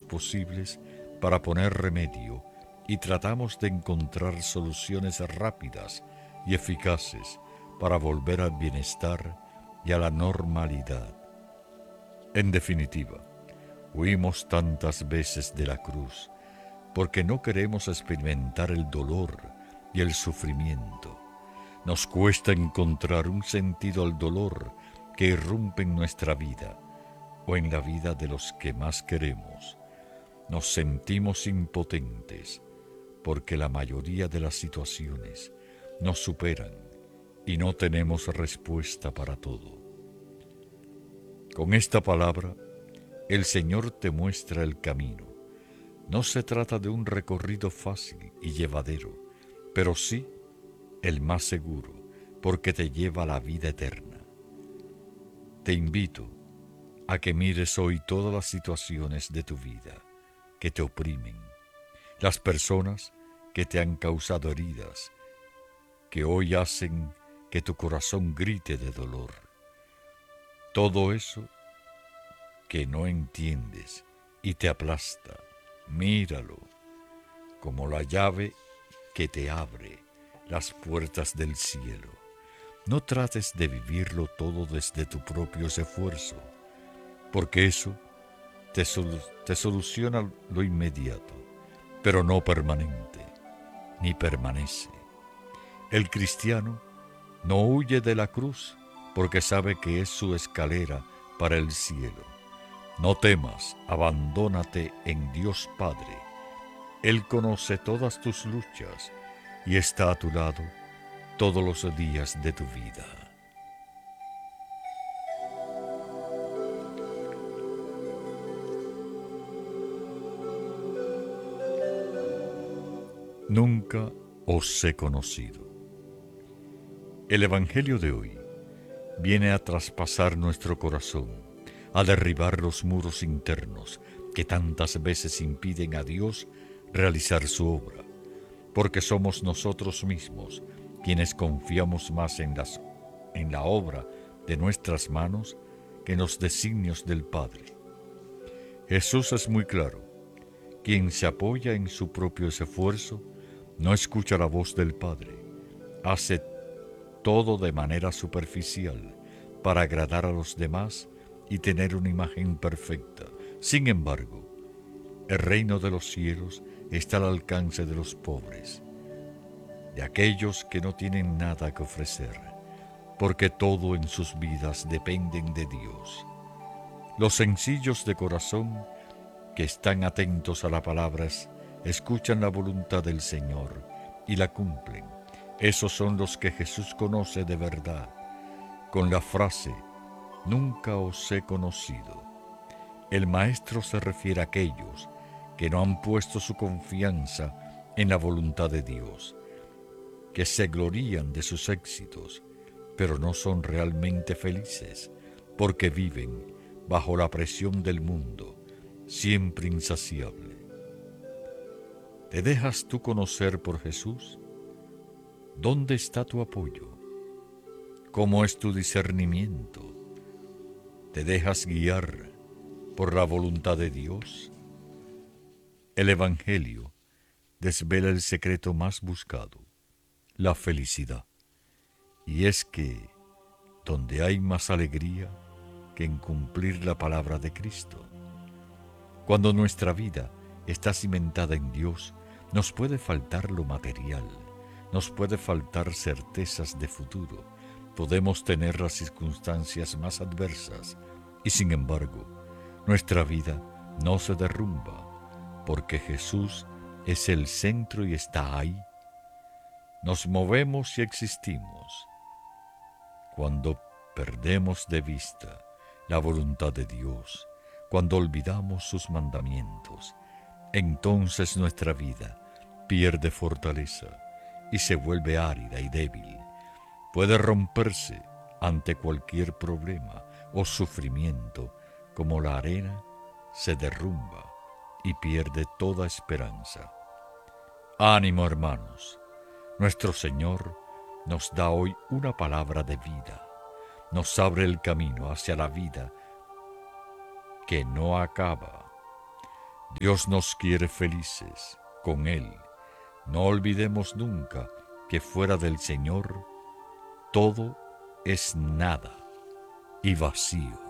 posibles para poner remedio y tratamos de encontrar soluciones rápidas y eficaces para volver al bienestar y a la normalidad. En definitiva, huimos tantas veces de la cruz porque no queremos experimentar el dolor y el sufrimiento. Nos cuesta encontrar un sentido al dolor que irrumpe en nuestra vida o en la vida de los que más queremos. Nos sentimos impotentes porque la mayoría de las situaciones nos superan y no tenemos respuesta para todo. Con esta palabra, el Señor te muestra el camino. No se trata de un recorrido fácil y llevadero, pero sí el más seguro, porque te lleva a la vida eterna. Te invito a que mires hoy todas las situaciones de tu vida que te oprimen, las personas que te han causado heridas, que hoy hacen que tu corazón grite de dolor. Todo eso que no entiendes y te aplasta, míralo como la llave que te abre las puertas del cielo. No trates de vivirlo todo desde tu propio esfuerzo, porque eso te soluciona lo inmediato, pero no permanente, ni permanece. El cristiano no huye de la cruz porque sabe que es su escalera para el cielo. No temas, abandónate en Dios Padre. Él conoce todas tus luchas y está a tu lado todos los días de tu vida. Nunca os he conocido. El Evangelio de hoy viene a traspasar nuestro corazón, a derribar los muros internos que tantas veces impiden a Dios realizar su obra, porque somos nosotros mismos quienes confiamos más en la obra de nuestras manos que en los designios del Padre. Jesús es muy claro: quien se apoya en su propio esfuerzo no escucha la voz del Padre, hace todo de manera superficial para agradar a los demás y tener una imagen perfecta. Sin embargo, el reino de los cielos está al alcance de los pobres, de aquellos que no tienen nada que ofrecer, porque todo en sus vidas dependen de Dios. Los sencillos de corazón, que están atentos a las palabras, escuchan la voluntad del Señor y la cumplen. Esos son los que Jesús conoce de verdad, con la frase: nunca os he conocido. El Maestro se refiere a aquellos que no han puesto su confianza en la voluntad de Dios, que se glorían de sus éxitos, pero no son realmente felices, porque viven bajo la presión del mundo, siempre insaciable. ¿Te dejas tú conocer por Jesús? ¿Dónde está tu apoyo? ¿Cómo es tu discernimiento? ¿Te dejas guiar por la voluntad de Dios? El Evangelio desvela el secreto más buscado, la felicidad. Y es que donde hay más alegría que en cumplir la palabra de Cristo. Cuando nuestra vida está cimentada en Dios, nos puede faltar lo material, nos puede faltar certezas de futuro, podemos tener las circunstancias más adversas y sin embargo, nuestra vida no se derrumba porque Jesús es el centro y está ahí. Nos movemos y existimos. Cuando perdemos de vista la voluntad de Dios, cuando olvidamos sus mandamientos, entonces nuestra vida pierde fortaleza y se vuelve árida y débil. Puede romperse ante cualquier problema o sufrimiento, como la arena se derrumba y pierde toda esperanza. Ánimo, hermanos, nuestro Señor nos da hoy una palabra de vida, nos abre el camino hacia la vida que no acaba. Dios nos quiere felices con Él. No olvidemos nunca que fuera del Señor todo es nada y vacío.